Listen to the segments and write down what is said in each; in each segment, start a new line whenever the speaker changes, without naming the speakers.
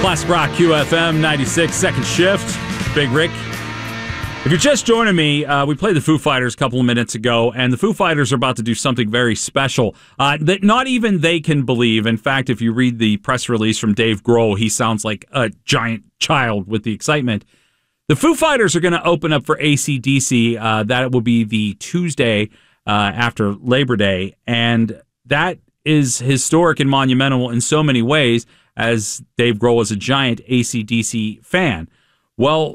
Classic Rock QFM 96, second shift. Big Rick. If you're just joining me, we played the Foo Fighters a couple of minutes ago, and the Foo Fighters are about to do something very special that not even they can believe. In fact, if you read the press release from Dave Grohl, he sounds like a giant child with the excitement. The Foo Fighters are going to open up for AC/DC. That will be the Tuesday after Labor Day, and that is historic and monumental in so many ways, as Dave Grohl is a giant AC/DC fan. Well,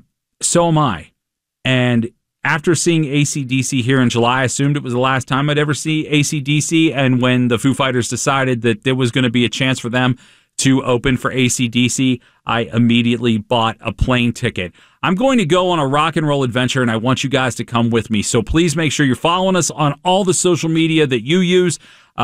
so am I. And after seeing AC/DC here in July, I assumed it was the last time I'd ever see AC/DC. And when the Foo Fighters decided that there was going to be a chance for them to open for AC/DC, I immediately bought a plane ticket. I'm going to go on a rock and roll adventure, and I want you guys to come with me. So please make sure you're following us on all the social media that you use.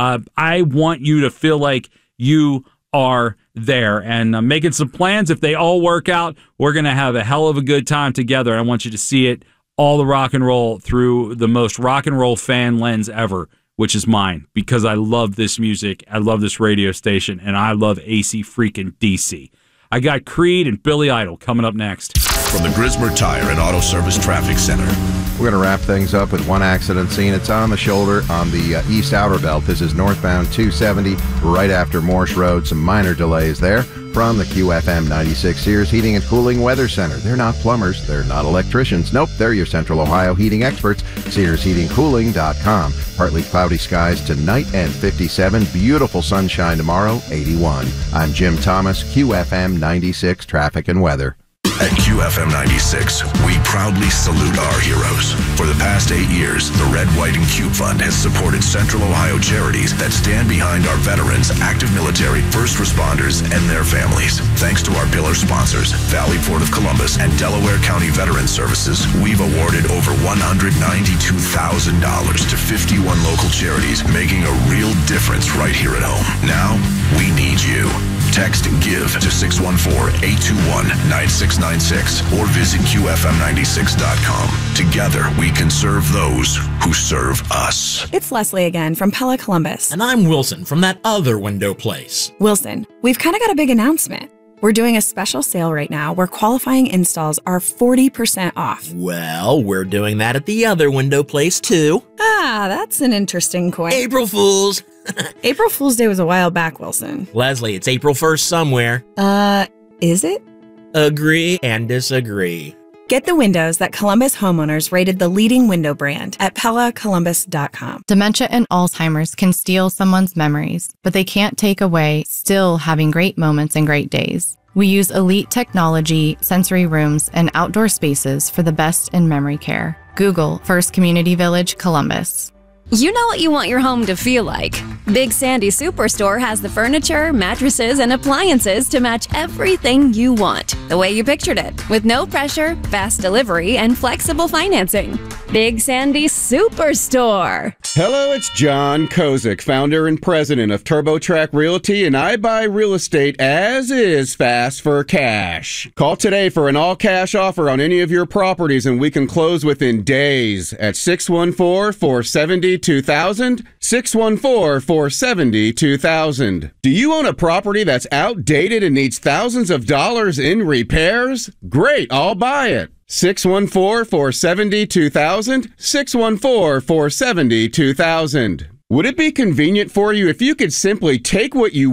I want you to feel like you are there, and I'm making some plans. If they all work out, we're going to have a hell of a good time together. I want you to see it, all the rock and roll, through the most rock and roll fan lens ever, which is mine, because I love this music, I love this radio station, and I love AC freaking DC. I got Creed and Billy Idol coming up next.
From the Grismer Tire and Auto Service Traffic Center.
We're going to wrap things up with one accident scene. It's on the shoulder on the east outer belt. This is northbound 270, right after Morse Road. Some minor delays there. From the QFM 96 Sears Heating and Cooling Weather Center. They're not plumbers. They're not electricians. Nope, they're your Central Ohio heating experts. SearsHeatingCooling.com. Partly cloudy skies tonight and 57. Beautiful sunshine tomorrow, 81. I'm Jim Thomas, QFM 96 Traffic and Weather.
At QFM 96, we proudly salute our heroes. For the past 8 years, the Red, White, and Cube Fund has supported Central Ohio charities that stand behind our veterans, active military, first responders, and their families. Thanks to our pillar sponsors, Valley Port of Columbus and Delaware County Veterans Services, we've awarded over $192,000 to 51 local charities, making a real difference right here at home. Now, we need you. Text GIVE to 614-821-9696 or visit QFM96.com. Together, we can serve those who serve us.
It's Leslie again from Pella Columbus.
And I'm Wilson from that other window place.
Wilson, we've kind of got a big announcement. We're doing a special sale right now where qualifying installs are 40% off.
Well, we're doing that at the other window place too.
Ah, that's an interesting coin.
April Fools!
April Fool's Day was a while back, Wilson.
Leslie, it's April 1st somewhere.
Is it?
Agree and disagree.
Get the windows that Columbus homeowners rated the leading window brand at PellaColumbus.com.
Dementia and Alzheimer's can steal someone's memories, but they can't take away still having great moments and great days. We use elite technology, sensory rooms, and outdoor spaces for the best in memory care. Google First Community Village, Columbus.
You know what you want your home to feel like. Big Sandy Superstore has the furniture, mattresses, and appliances to match everything you want, the way you pictured it, with no pressure, fast delivery, and flexible financing. Big Sandy Superstore.
Hello, it's John Kozik, founder and president of TurboTrack Realty, and I buy real estate as is fast for cash. Call today for an all-cash offer on any of your properties, and we can close within days at 614-470-2000, 614-470-2000. Do you own a property that's outdated and needs thousands of dollars in repairs? Great, I'll buy it. 614-470-2000, 614-470-2000. Would it be convenient for you if you could simply take what you